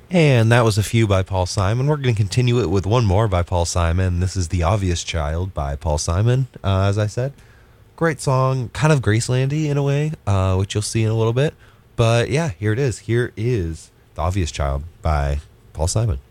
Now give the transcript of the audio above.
And that was a few by Paul Simon. We're going to continue it with one more by Paul Simon. This is The Obvious Child by Paul Simon, as I said. Great song, kind of Gracelandy in a way, which you'll see in a little bit. But yeah, here it is. Here is The Obvious Child by Paul Simon.